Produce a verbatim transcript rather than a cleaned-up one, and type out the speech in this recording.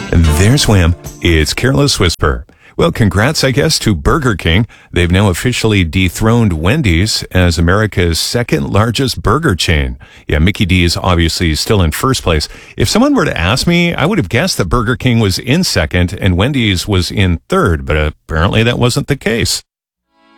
There's Wham! It's Careless Whisper. Well, congrats, I guess, to Burger King. They've now officially dethroned Wendy's as America's second largest burger chain. Yeah, Mickey D is obviously still in first place. If someone were to ask me, I would have guessed that Burger King was in second and Wendy's was in third, but apparently that wasn't the case.